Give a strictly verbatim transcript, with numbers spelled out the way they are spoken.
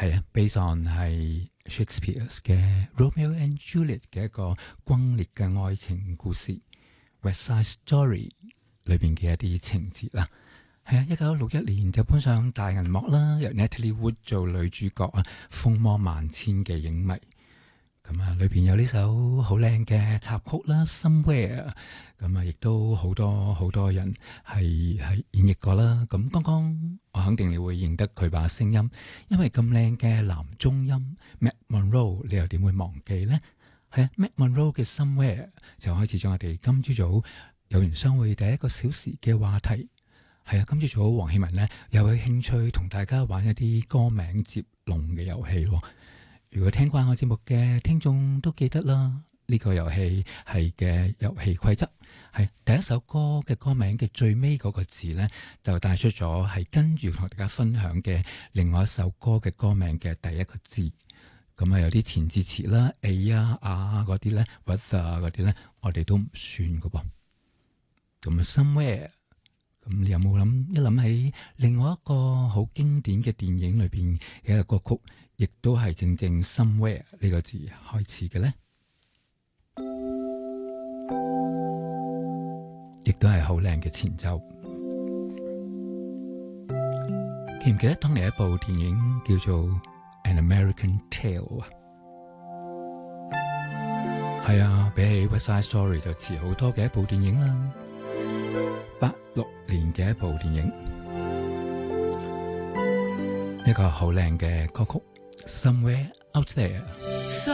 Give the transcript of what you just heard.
係啊 ，based on 係 Shakespeare 嘅 Romeo and Juliet 嘅一個轟烈嘅愛情故事 West Side Story 裏邊嘅一啲情節啦。係啊，一九六一年就搬上大銀幕啦，由 Natalie Wood 做女主角啊，風魔萬千嘅影迷。咁啊，裏邊有呢首好靚嘅插曲啦 ，Somewhere。咁啊，亦都好多好多人係係演繹過啦。咁剛剛我肯定你會認得佢把聲音，因為咁靚嘅男中音 Matt Monro，你又點會忘記呢？係啊 ，Matt Monro 嘅 Somewhere 就開始咗我哋今朝早有緣相會第一個小時嘅話題。係啊，今朝早黃希文呢又有興趣同大家玩一啲歌名接龍嘅遊戲喎。如果聽慣我節目嘅聽眾都記得啦，呢、這個遊戲係嘅遊戲規則係第一首歌嘅歌名嘅最尾嗰個字呢，就帶出咗係跟住同大家分享嘅另外一首歌嘅歌名嘅第一個字。咁啊有啲前置詞啦 ，a 啊、啊嗰啲咧 ，with 啊嗰啲咧，我哋都唔算噶噃。咁啊，somewhere， 咁你有冇諗一諗起另外一個好經典嘅電影裏邊嘅一個歌曲？亦都係正正 somewhere 呢個字開始嘅咧，亦都係好靚嘅前奏。記唔記得當年一部電影叫做 An American Tale 啊？係啊，比起 West Side Story 就遲好多嘅一部電影啦。八六年嘅一部電影，一個好靚嘅歌曲。Somewhere out there.